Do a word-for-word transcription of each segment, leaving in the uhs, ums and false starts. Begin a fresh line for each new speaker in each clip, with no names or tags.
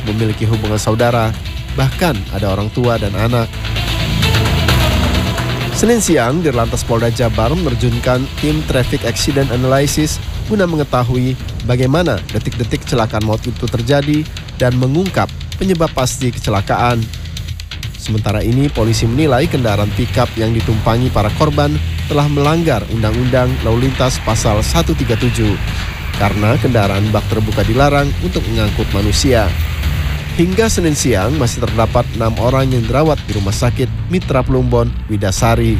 memiliki hubungan saudara, bahkan ada orang tua dan anak. Senin siang, Dirlantas Polda Jabar menerjunkan tim Traffic Accident Analysis guna mengetahui bagaimana detik-detik kecelakaan maut itu terjadi dan mengungkap penyebab pasti kecelakaan. Sementara ini, polisi menilai kendaraan pickup yang ditumpangi para korban telah melanggar Undang-Undang Lalu Lintas Pasal seratus tiga puluh tujuh karena kendaraan bak terbuka dilarang untuk mengangkut manusia. Hingga Senin siang masih terdapat enam orang yang dirawat di Rumah Sakit Mitra Plumbon, Widasari.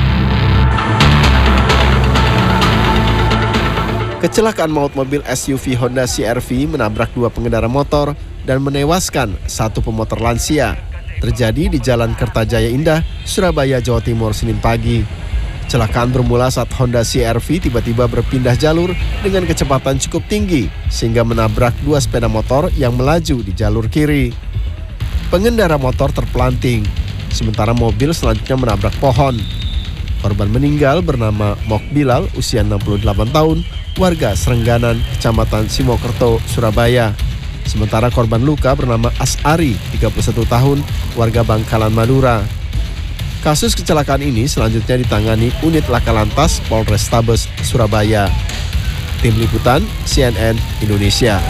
Kecelakaan maut mobil S U V Honda C R V menabrak dua pengendara motor dan menewaskan satu pemotor lansia. Terjadi di Jalan Kertajaya Indah, Surabaya, Jawa Timur, Senin pagi. Kecelakaan bermula saat Honda C R V tiba-tiba berpindah jalur dengan kecepatan cukup tinggi sehingga menabrak dua sepeda motor yang melaju di jalur kiri. Pengendara motor terpelanting, sementara mobil selanjutnya menabrak pohon. Korban meninggal bernama Mok Bilal, usia enam puluh delapan tahun, warga Serengganan, Kecamatan Simokerto, Surabaya. Sementara korban luka bernama Asari, tiga puluh satu tahun, warga Bangkalan, Madura. Kasus kecelakaan ini selanjutnya ditangani unit Laka Lantas Polrestabes Surabaya. Tim Liputan C N N Indonesia.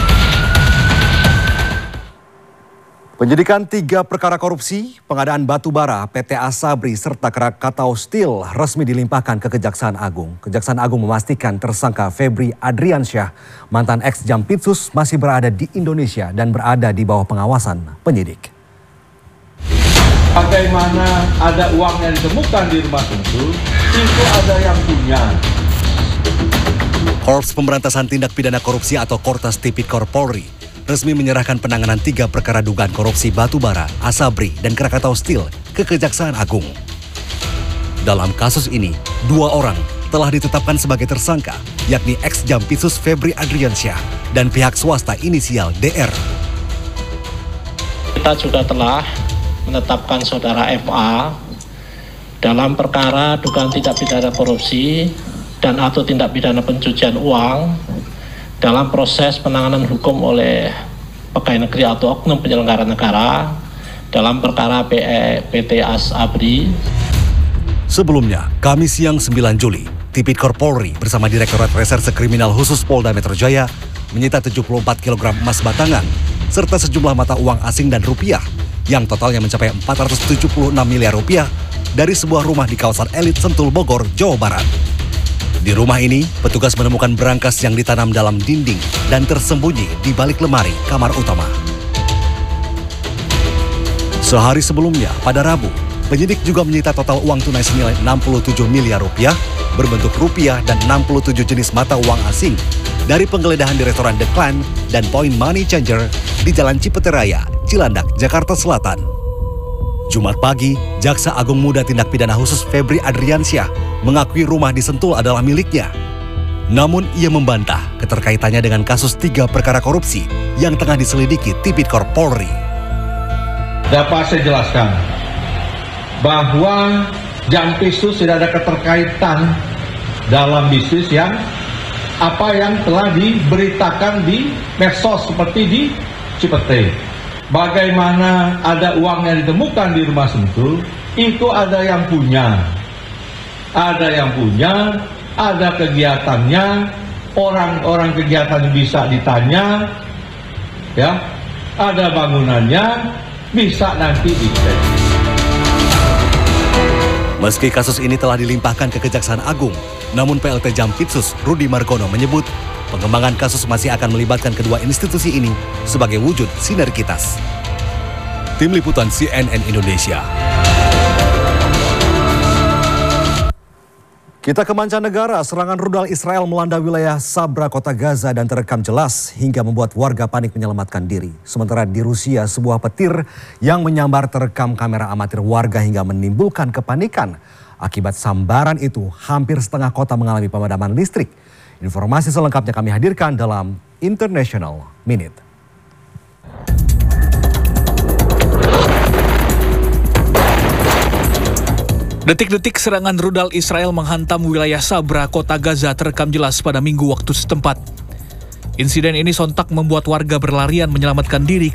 Penyidikan tiga perkara korupsi, pengadaan batu bara, P T Asabri, serta Krakatau Steel resmi dilimpahkan ke Kejaksaan Agung. Kejaksaan Agung memastikan tersangka Febri Adriansyah, mantan ex-Jampitsus, masih berada di Indonesia dan berada di bawah pengawasan penyidik.
Bagaimana ada uang yang ditemukan di rumah Sentul, itu ada yang punya.
Korps Pemberantasan Tindak Pidana Korupsi atau Kortas Tipikor Polri resmi menyerahkan penanganan tiga perkara dugaan korupsi batubara, Asabri, dan Krakatau Steel ke Kejaksaan Agung. Dalam kasus ini, dua orang telah ditetapkan sebagai tersangka, yakni ex-Jampitsus Febri Adriansyah dan pihak swasta inisial D R.
Kita juga telah menetapkan saudara F A dalam perkara dugaan tindak pidana korupsi dan atau tindak pidana pencucian uang dalam proses penanganan hukum oleh pegawai negeri atau oknum penyelenggara negara dalam perkara P T Asabri.
Sebelumnya, Kamis siang sembilan Juli, Tipikor Polri bersama Direktorat Reserse Kriminal Khusus Polda Metro Jaya menyita tujuh puluh empat kilogram emas batangan serta sejumlah mata uang asing dan rupiah yang totalnya mencapai empat ratus tujuh puluh enam miliar rupiah dari sebuah rumah di kawasan elit Sentul, Bogor, Jawa Barat. Di rumah ini, petugas menemukan berangkas yang ditanam dalam dinding dan tersembunyi di balik lemari kamar utama. Sehari sebelumnya, pada Rabu, penyidik juga menyita total uang tunai senilai enam puluh tujuh miliar rupiah berbentuk rupiah dan enam puluh tujuh jenis mata uang asing dari penggeledahan di restoran The Clan dan Point Money Changer di Jalan Cipeteraya, Cilandak, Jakarta Selatan. Jumat pagi, Jaksa Agung Muda Tindak Pidana Khusus Febri Adriansyah mengakui rumah di Sentul adalah miliknya. Namun ia membantah keterkaitannya dengan kasus tiga perkara korupsi yang tengah diselidiki Tipikor Polri.
Dapat saya jelaskan bahwa Jampitsus tidak ada keterkaitan dalam bisnis yang apa yang telah diberitakan di medsos seperti di Cipete. Bagaimana ada uang yang ditemukan di rumah Sentul, itu ada yang punya. Ada yang punya, ada kegiatannya, orang-orang kegiatan bisa ditanya, ya, ada bangunannya, bisa nanti dicek.
Meski kasus ini telah dilimpahkan ke Kejaksaan Agung, namun P L T Jampitsus Rudi Margono menyebut pengembangan kasus masih akan melibatkan kedua institusi ini sebagai wujud sinergitas. Tim Liputan C N N Indonesia. Kita ke mancanegara, serangan rudal Israel melanda wilayah Sabra, kota Gaza dan terekam jelas hingga membuat warga panik menyelamatkan diri. Sementara di Rusia, sebuah petir yang menyambar terekam kamera amatir warga hingga menimbulkan kepanikan. Akibat sambaran itu, hampir setengah kota mengalami pemadaman listrik. Informasi selengkapnya kami hadirkan dalam International Minute.
Detik-detik serangan rudal Israel menghantam wilayah Sabra, kota Gaza terekam jelas pada Minggu waktu setempat. Insiden ini sontak membuat warga berlarian menyelamatkan diri